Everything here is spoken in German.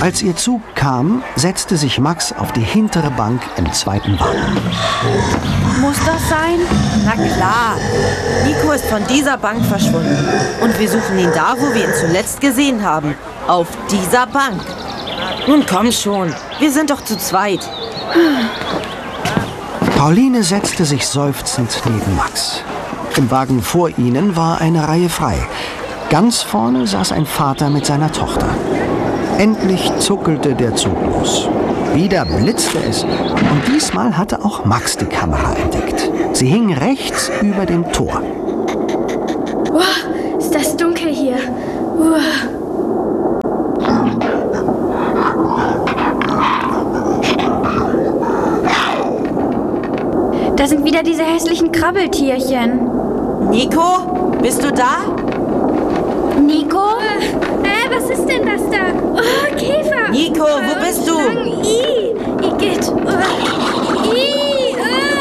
Als ihr Zug kam, setzte sich Max auf die hintere Bank im zweiten Wagen. Muss das sein? Na klar. Nico ist von dieser Bank verschwunden. Und wir suchen ihn da, wo wir ihn zuletzt gesehen haben. Auf dieser Bank. Nun komm schon. Wir sind doch zu zweit. Pauline setzte sich seufzend neben Max. Im Wagen vor ihnen war eine Reihe frei. Ganz vorne saß ein Vater mit seiner Tochter. Endlich zuckelte der Zug los. Wieder blitzte es und diesmal hatte auch Max die Kamera entdeckt. Sie hing rechts über dem Tor. Ist das dunkel hier. Da sind wieder diese hässlichen Krabbeltierchen. Nico, bist du da? Nico? Was ist denn das da? Oh, Käfer! Nico, wo bist du? Schlangen.